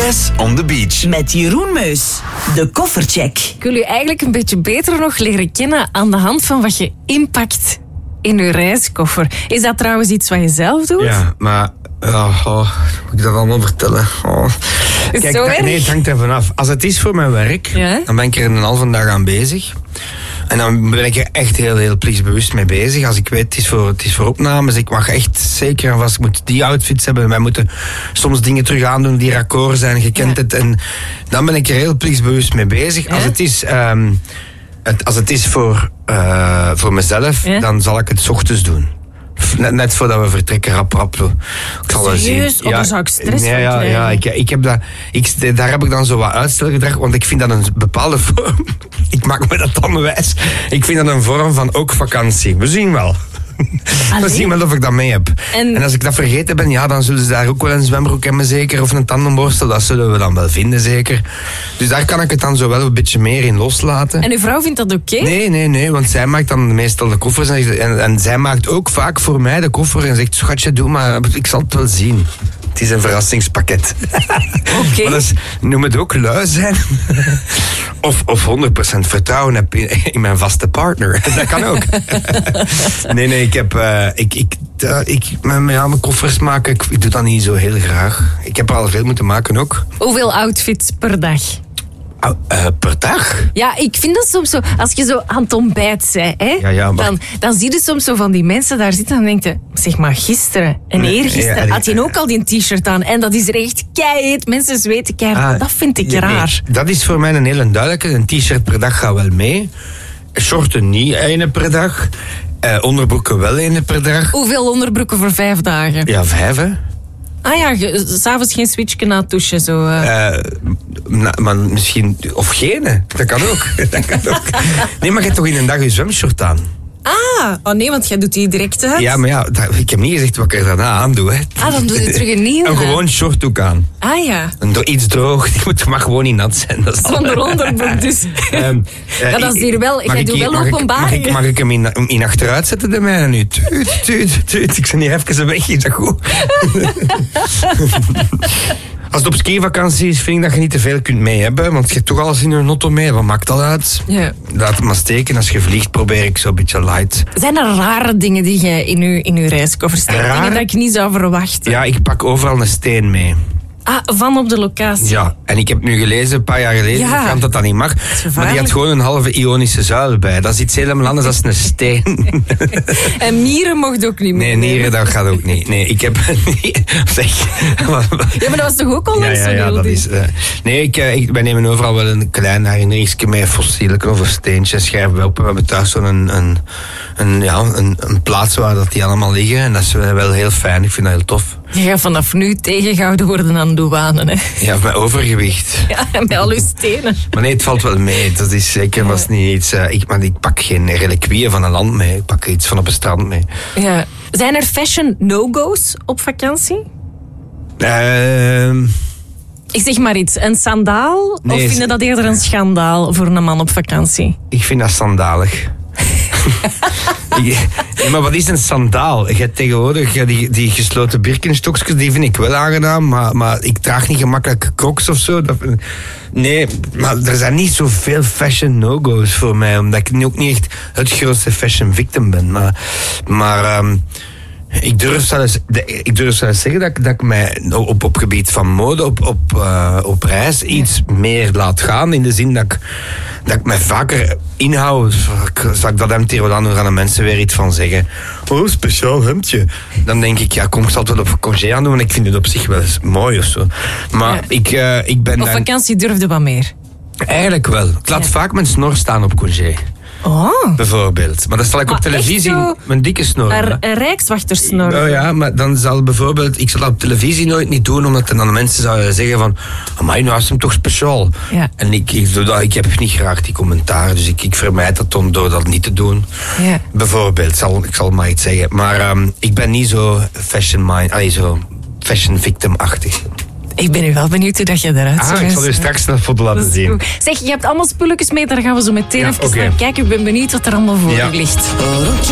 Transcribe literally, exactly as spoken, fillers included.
Zes on the beach. Met Jeroen Meus. De koffercheck. Ik wil u eigenlijk een beetje beter nog leren kennen aan de hand van wat je inpakt in uw reiskoffer. Is dat trouwens iets wat je zelf doet? Ja, maar... Oh, oh, moet ik dat allemaal vertellen? Oh. Is Kijk, zo dat, erg? nee, het hangt er vanaf. Als het is voor mijn werk, Ja? dan ben ik er een halve dag aan bezig. En dan ben ik er echt heel, heel plichtsbewust mee bezig. Als ik weet, het is voor, het is voor opnames. Ik mag echt zeker en vast, ik moet die outfits hebben. Wij moeten soms dingen terug aandoen die raccord zijn. Je kent Ja. het. En dan ben ik er heel plichtsbewust mee bezig. Als Ja? het is... Um, het, als het is voor, uh, voor mezelf, Ja? dan zal ik het 's ochtends doen. Net, net voordat we vertrekken, rap, rap. Ik zal wel zien. Serieus? Oh, daar zou ik stress ja, van ja, krijgen. ja, ik, ik heb dat, ik, daar heb ik dan zo wat uitstelgedrag, want ik vind dat een bepaalde vorm. Ik maak me dat dan wijs. Ik vind dat een vorm van ook vakantie. We zien wel. Allee. We zien wel of ik dat mee heb. En- En als ik dat vergeten ben, ja, dan zullen ze daar ook wel een zwembroek hebben zeker, of een tandenborstel. Dat zullen we dan wel vinden zeker. Dus daar kan ik het dan zo wel een beetje meer in loslaten. En uw vrouw vindt dat oké? Nee, nee, nee, want zij maakt dan meestal de koffers en, en, en zij maakt ook vaak voor mij de koffer en zegt, schatje, doe maar, ik zal het wel zien. Het is een verrassingspakket. Oké. Maar dat is, noem het ook lui zijn. Of, of honderd procent vertrouwen heb in, in mijn vaste partner. Dat kan ook. Nee, nee, ik heb... Uh, ik, ik, uh, ik, mijn, ja, mijn koffers maken, ik, ik doe dat niet zo heel graag. Ik heb er al veel moeten maken ook. Hoeveel outfits per dag? Oh, uh, per dag? Ja, ik vind dat soms zo... Als je zo aan het ontbijt bent, hè, Ja, ja, maar- dan, dan zie je soms zo van die mensen daar zitten en dan denk je... Zeg maar, gisteren en Nee, eergisteren ja, had je ook al die t-shirt aan. En dat is er echt keiheet. Mensen zweten keihard. Ah, Dat vind ik ja, nee, raar. dat is voor mij een hele duidelijke. Een t-shirt per dag gaat wel mee. Shorten niet één per dag. Uh, onderbroeken wel één per dag. Hoeveel onderbroeken voor vijf dagen? Ja, vijf hè. Ah ja, ge- s'avonds geen switchje na het douchen. Zo, eh. Uh, na, maar misschien... Of geen, dat kan ook. Dat kan ook. Nee, maar je hebt toch in een dag je zwemshort aan? Ah, oh nee, want jij doet die direct uit. Ja, maar ja, dat, ik heb niet gezegd wat ik er daarna aan doe. Hè. Ah, dan doe je terug een nieuwe. Een gewoon short ook aan. Ah ja, Een, do- iets droog, die moet, mag gewoon niet nat zijn. Dat is zonder onderbroek dus. Ehm, eh, Ja, dat is hier wel- mag jij ik doet hier- wel mag ik- openbaringen. Mag ik, mag ik hem in, in achteruit zetten, de mijne nu? Tuut, tuut, tuut. Ik zeg niet even weg, is dat goed? Als het op skivakantie is, vind ik dat je niet te veel kunt mee hebben. Want je hebt toch alles in je auto mee. Wat maakt dat uit? Ja. Laat het maar steken. Als je vliegt, probeer ik zo'n beetje light. Zijn er rare dingen die jij in je, in uw reiskoffer steekt? Raar? Dingen dat ik niet zou verwachten? Ja, ik pak overal een steen mee. Ah, van op de locatie? Ja, en ik heb nu gelezen, een paar jaar geleden, Ja. ik kan dat dat niet mag. Maar gevaarlijk. die had gewoon een halve ionische zuil bij. Dat is iets helemaal anders dan een steen. En mieren mocht ook niet Nee, meer. nieren, dat gaat ook niet. Nee, ik heb... Zeg... Ja, maar dat was toch ook al Ja, langs ja, zo'n ja, heel dat ding? is... uh, nee, ik, uh, ik, wij nemen overal wel een klein herinneringsje mee, fossielen of een steentje, schrijven we op. We hebben thuis zo'n een, een, een, ja, een, een plaats waar dat die allemaal liggen. En dat is wel heel fijn, ik vind dat heel tof. Je gaat vanaf nu tegengehouden worden aan de douane, hè? Ja, met overgewicht. Ja, en bij al uw stenen. Maar nee, het valt wel mee. Dat is zeker was niet iets... Uh, ik, maar ik pak geen reliquieën van een land mee. Ik pak iets van op een strand mee. Ja. Zijn er fashion no-go's op vakantie? Ehm... Ik zeg maar iets, een sandaal? Nee, of vind je dat eerder een schandaal voor een man op vakantie? Ik vind dat sandalig. Ik- ja, maar wat is een sandaal? Je hebt tegenwoordig ja, die, die gesloten Birkenstokjes, die vind ik wel aangenaam, maar, maar ik draag niet gemakkelijk crocs of zo. Dat, nee, maar er zijn niet zoveel fashion no-go's voor mij, omdat ik nu ook niet echt het grootste fashion victim ben. Maar, maar um, ik durf zelfs, ik durf zelfs zeggen dat ik, dat ik mij op, op gebied van mode, op, op, uh, op reis, iets meer laat gaan. In de zin dat ik, dat ik mij vaker inhoud. Zal ik dat hemd hier wel aan doen, gaan de mensen weer iets van zeggen. Oh, speciaal hemdje. Dan denk ik, ja, kom, ik zal het wel op congé aan doen, want ik vind het op zich wel eens mooi of zo. Maar Ja. ik, uh, ik ben Op daar- vakantie durfde wat meer. eigenlijk wel. Ik laat Ja. vaak mijn snor staan op congé. Oh, Bijvoorbeeld. Maar dan zal ik Maar op televisie echt zo? mijn dikke snor. een, hè. een rijkswachtersnor. Oh ja, maar dan zal bijvoorbeeld... Ik zal dat op televisie nooit niet doen, omdat dan de mensen zouden zeggen van... Amai, nou is hem toch speciaal. Ja. En ik, ik, doe dat, ik heb niet graag die commentaar, dus ik, ik vermijd dat dan door dat niet te doen. Ja. Bijvoorbeeld, zal, ik zal maar iets zeggen. Maar um, ik ben niet zo fashion mind... Allee, zo fashion victim-achtig. Ik ben nu wel benieuwd hoe dat je eruit Ah, ziet. ik zal u straks een foto Dat laten is zien. goed. Zeg, je hebt allemaal spulletjes mee, daar gaan we zo meteen Ja, even oké. naar kijken. Ik ben benieuwd wat er allemaal voor Ja. u ligt.